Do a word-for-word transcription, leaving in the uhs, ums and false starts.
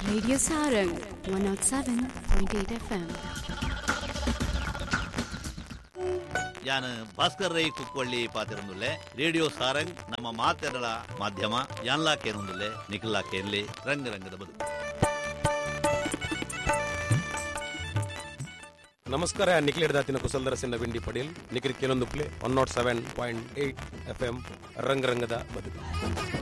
Radio Sarang one oh seven point eight F M. ಯಾನ್ Bhaskar Rai Kukkolli ಪಾತಿರಂದುಲ್ಲೆ radio Sarang ನಮ್ಮ ಮಾತೆರಳ ಮಾಧ್ಯಮ ಯಾನ್ಲಾ ಕೇನುಂದುಲ್ಲೆ ನಿಖಿಲಾ ಕೇನ್ಲಿ ರಂಗ ರಂಗದ ಬದುಕು. ನಮಸ್ಕಾರ, ನಿಖಿಲ್ ಹಿಡ್ದಾತಿನ ಕುಸಲ್ದರ ಸಿನ್ನ ಬಿಂಡಿ ಪಡೀಲ್ ನಿಖಿಲ್ ಕೆಲವೊಂದು play one not seven point eight F M ರಂಗ ರಂಗದ ಬದುಕು.